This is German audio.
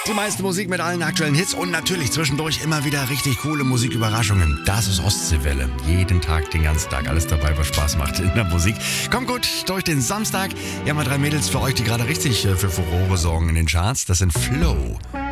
Die meiste Musik mit allen aktuellen Hits und natürlich zwischendurch immer wieder richtig coole Musiküberraschungen. Das ist Ostseewelle. Jeden Tag, den ganzen Tag. Alles dabei, was Spaß macht in der Musik. Kommt gut durch den Samstag. Hier haben wir 3 Mädels für euch, die gerade richtig für Furore sorgen in den Charts. Das sind Flo,